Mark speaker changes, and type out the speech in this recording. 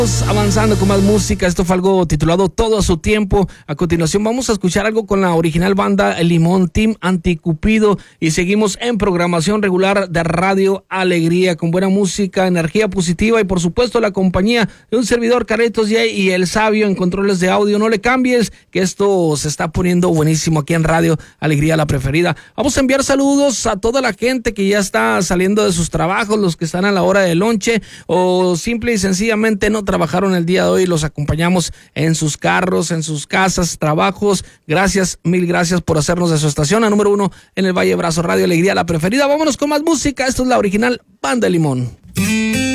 Speaker 1: Avanzando con más música, esto fue algo titulado Todo a su tiempo. A continuación vamos a escuchar algo con la original banda El Limón, Team Anticupido, y seguimos en programación regular de Radio Alegría con buena música, energía positiva y por supuesto la compañía de un servidor, Carlitos J, y el Sabio en controles de audio. No le cambies, que esto se está poniendo buenísimo aquí en Radio Alegría, la preferida. Vamos a enviar saludos a toda la gente que ya está saliendo de sus trabajos, los que están a la hora de lonche o simple y sencillamente no trabajaron el día de hoy. Los acompañamos en sus carros, en sus casas, trabajos. Gracias, mil gracias por hacernos de su estación, la número 1 en el Valle Brazo, Radio Alegría, la preferida. Vámonos con más música. Esto es la original Banda El Limón.